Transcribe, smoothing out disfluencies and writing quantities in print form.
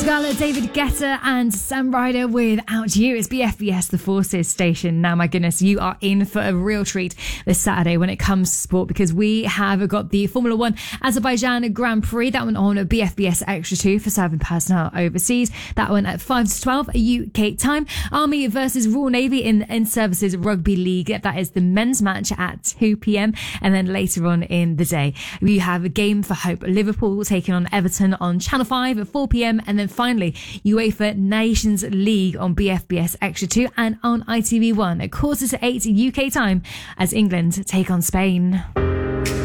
Portugal, David Guetta and Sam Ryder with Out You. It's BFBS, the Forces station. Now, my goodness, you are in for a real treat this Saturday when it comes to sport, because we have got the Formula One Azerbaijan Grand Prix. That one on BFBS Extra 2 for serving personnel overseas. That one at 5 to 12 UK time. Army versus Royal Navy in Services Rugby League. That is the men's match at 2 p.m. And then later on in the day, we have a Game for Hope. Liverpool taking on Everton on Channel 5 at 4 p.m. And then finally, UEFA Nations League on BFBS Extra 2 and on ITV1 at 7:45 UK time as England take on Spain.